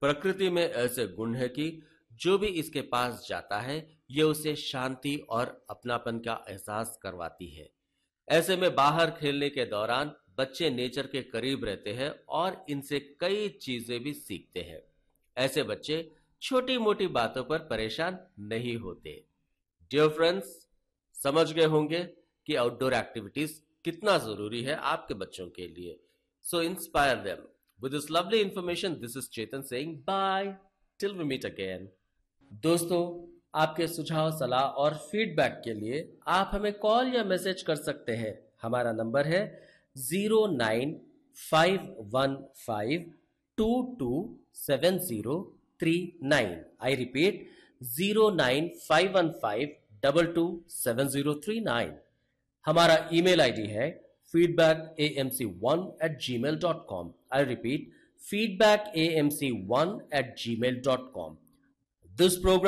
प्रकृति में ऐसे गुण है कि जो भी इसके पास जाता है ये उसे शांति और अपनापन का एहसास करवाती है। ऐसे में बाहर खेलने के दौरान बच्चे नेचर के करीब रहते हैं और इनसे कई चीजें भी सीखते हैं। ऐसे बच्चे छोटी मोटी बातों पर परेशान नहीं होते। डियर फ्रेंड्स, समझ गए होंगे कि आउटडोर एक्टिविटीज कितना जरूरी है आपके बच्चों के लिए। सो inspire them with this lovely information. This is Chetan saying bye till we meet again. दोस्तों, आपके सुझाव, सलाह और फीडबैक के लिए आप हमें कॉल या मैसेज कर सकते हैं। हमारा नंबर है 09515227039। I repeat 09515227039। हमारा ईमेल आईडी है feedbackAMC1@gmail.com। I repeat feedbackAMC1@gmail.com। This programme